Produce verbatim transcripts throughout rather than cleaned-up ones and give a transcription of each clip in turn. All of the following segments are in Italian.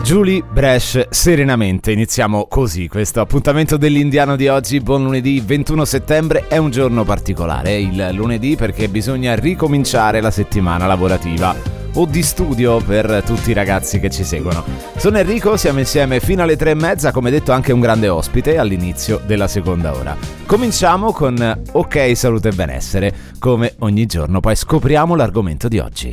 Julie Bresh, Serenamente. Iniziamo così questo appuntamento dell'Indiano di oggi. Buon lunedì ventuno settembre. È un giorno particolare, il lunedì, perché bisogna ricominciare la settimana lavorativa o di studio per tutti i ragazzi che ci seguono. Sono Enrico, siamo insieme fino alle tre e mezza, come detto anche un grande ospite all'inizio della seconda ora. Cominciamo con Ok Salute e Benessere, come ogni giorno, poi scopriamo l'argomento di oggi.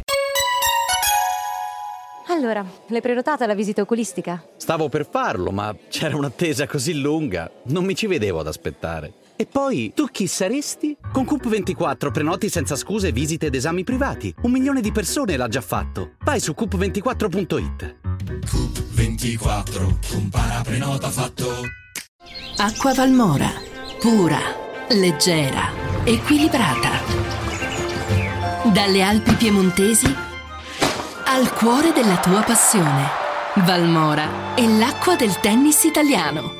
Allora, l'hai prenotata la visita oculistica? Stavo per farlo, ma c'era un'attesa così lunga, non mi ci vedevo ad aspettare. E poi, tu chi saresti? Con Coop ventiquattro prenoti senza scuse visite ed esami privati. Un milione di persone l'ha già fatto. Vai su coop ventiquattro punto it. Coop ventiquattro, compara prenota fatto. Acqua Valmora, pura, leggera, equilibrata. Dalle Alpi piemontesi al cuore della tua passione. Valmora è l'acqua del tennis italiano.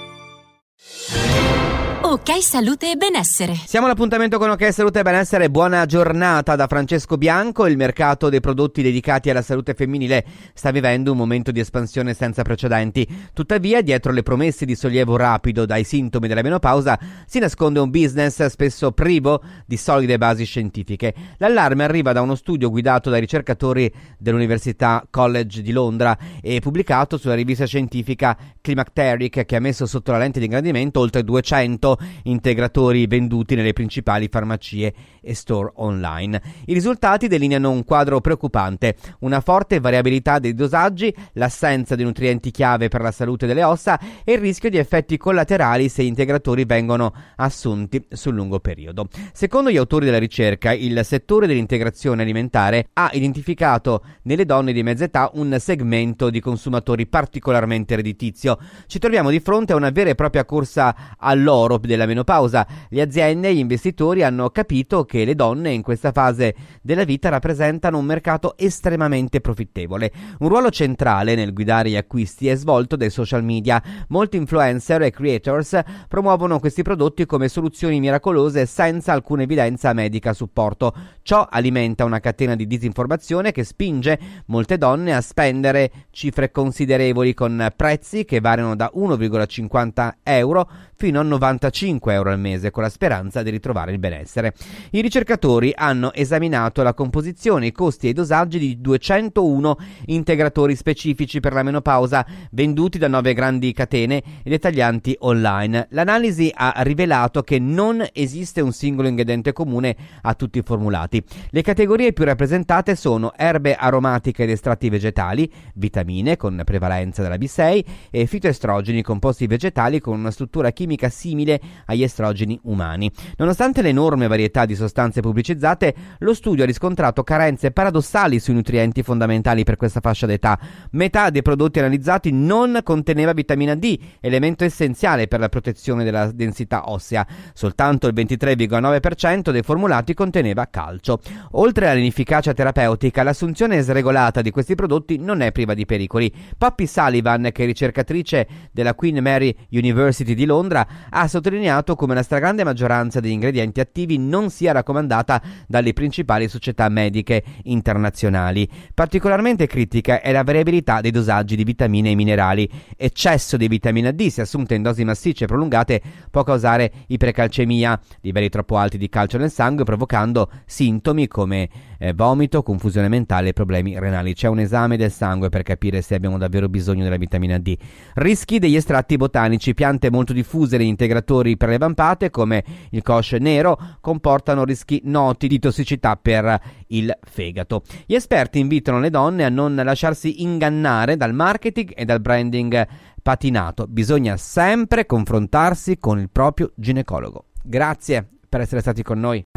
Ok Salute e Benessere. Siamo all'appuntamento con Ok Salute e Benessere. Buona giornata da Francesco Bianco. Il mercato dei prodotti dedicati alla salute femminile sta vivendo un momento di espansione senza precedenti. Tuttavia, dietro le promesse di sollievo rapido dai sintomi della menopausa si nasconde un business spesso privo di solide basi scientifiche. L'allarme arriva da uno studio guidato dai ricercatori dell'Università College di Londra e pubblicato sulla rivista scientifica Climacteric, che ha messo sotto la lente di ingrandimento oltre duecento integratori venduti nelle principali farmacie e store online. I risultati delineano un quadro preoccupante: una forte variabilità dei dosaggi, l'assenza di nutrienti chiave per la salute delle ossa e il rischio di effetti collaterali se integratori vengono assunti sul lungo periodo. Secondo gli autori della ricerca, il settore dell'integrazione alimentare ha identificato nelle donne di mezza età un segmento di consumatori particolarmente redditizio. Ci troviamo di fronte a una vera e propria corsa all'oro della menopausa. Le aziende e gli investitori hanno capito che le donne in questa fase della vita rappresentano un mercato estremamente profittevole. Un ruolo centrale nel guidare gli acquisti è svolto dai social media. Molti influencer e creators promuovono questi prodotti come soluzioni miracolose senza alcuna evidenza medica a supporto. Ciò alimenta una catena di disinformazione che spinge molte donne a spendere cifre considerevoli con prezzi che variano da uno virgola cinquanta euro fino a novantacinque euro al mese, con la speranza di ritrovare il benessere. I ricercatori hanno esaminato la composizione, i costi e i dosaggi di duecentouno integratori specifici per la menopausa venduti da nove grandi catene e dettaglianti online. L'analisi ha rivelato che non esiste un singolo ingrediente comune a tutti i formulati. Le categorie più rappresentate sono erbe aromatiche ed estratti vegetali, vitamine con prevalenza della B sei e fitoestrogeni, composti vegetali con una struttura chimica simile agli estrogeni umani. Nonostante l'enorme varietà di sostanze pubblicizzate, lo studio ha riscontrato carenze paradossali sui nutrienti fondamentali per questa fascia d'età. Metà dei prodotti analizzati non conteneva vitamina D, elemento essenziale per la protezione della densità ossea. Soltanto il ventitré virgola nove per cento dei formulati conteneva calcio. Oltre all'inefficacia terapeutica, l'assunzione sregolata di questi prodotti non è priva di pericoli. Poppy Sullivan, che è ricercatrice della Queen Mary University di Londra, ha sottolineato come la stragrande maggioranza degli ingredienti attivi non sia raccomandata dalle principali società mediche internazionali. Particolarmente critica è la variabilità dei dosaggi di vitamine e minerali. Eccesso di vitamina D, se assunta in dosi massicce e prolungate, può causare ipercalcemia, livelli troppo alti di calcio nel sangue, provocando sintomi come eh, vomito, confusione mentale e problemi renali. C'è un esame del sangue per capire se abbiamo davvero bisogno della vitamina D. Rischi degli estratti botanici: piante molto diffuse negli integratori per le vampate, come il koch nero, comportano rischi noti di tossicità per il fegato. Gli esperti invitano le donne a non lasciarsi ingannare dal marketing e dal branding patinato. Bisogna sempre confrontarsi con il proprio ginecologo. Grazie per essere stati con noi.